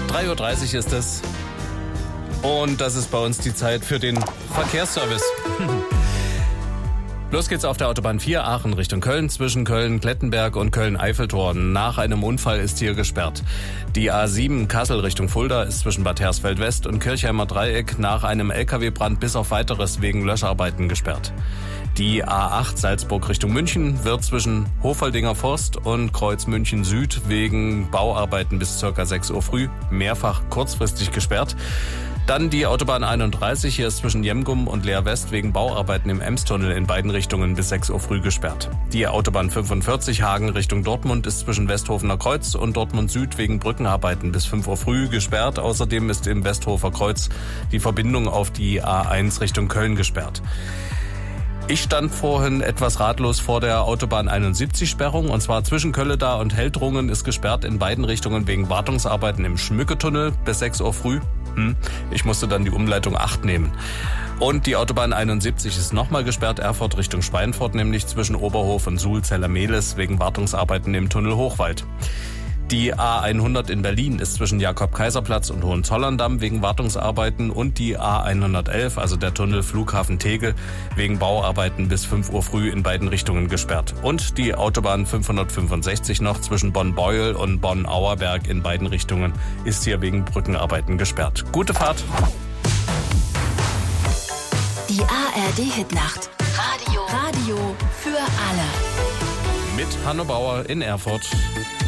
3:30 Uhr ist es. Und das ist bei uns die Zeit für den Verkehrsservice. Los geht's auf der Autobahn 4 Aachen Richtung Köln, zwischen Köln-Klettenberg und Köln-Eiffeltor. Nach einem Unfall ist hier gesperrt. Die A7 Kassel Richtung Fulda ist zwischen Bad Hersfeld-West und Kirchheimer Dreieck nach einem LKW-Brand bis auf Weiteres wegen Löscharbeiten gesperrt. Die A8 Salzburg Richtung München wird zwischen Hofoldinger Forst und Kreuz München Süd wegen Bauarbeiten bis ca. 6 Uhr früh mehrfach kurzfristig gesperrt. Dann die Autobahn 31, hier ist zwischen Jemgum und Leer West wegen Bauarbeiten im Emstunnel in beiden Richtungen bis 6 Uhr früh gesperrt. Die Autobahn 45 Hagen Richtung Dortmund ist zwischen Westhofener Kreuz und Dortmund Süd wegen Brückenarbeiten bis 5 Uhr früh gesperrt. Außerdem ist im Westhofer Kreuz die Verbindung auf die A1 Richtung Köln gesperrt. Ich stand vorhin etwas ratlos vor der Autobahn 71 Sperrung, und zwar zwischen Kölleda und Heldrungen ist gesperrt in beiden Richtungen wegen Wartungsarbeiten im Schmücketunnel bis 6 Uhr früh. Ich musste dann die Umleitung 8 nehmen. Und die Autobahn 71 ist nochmal gesperrt, Erfurt Richtung Schweinfurt, nämlich zwischen Oberhof und Suhl-Zellermehlis wegen Wartungsarbeiten im Tunnel Hochwald. Die A100 in Berlin ist zwischen Jakob-Kaiser-Platz und Hohenzollern-Damm wegen Wartungsarbeiten und die A111, also der Tunnel Flughafen Tegel, wegen Bauarbeiten bis 5 Uhr früh in beiden Richtungen gesperrt. Und die Autobahn 565 noch zwischen Bonn-Beuel und Bonn-Auerberg in beiden Richtungen ist hier wegen Brückenarbeiten gesperrt. Gute Fahrt! Die ARD-Hitnacht. Radio für alle. Mit Hanno Bauer in Erfurt.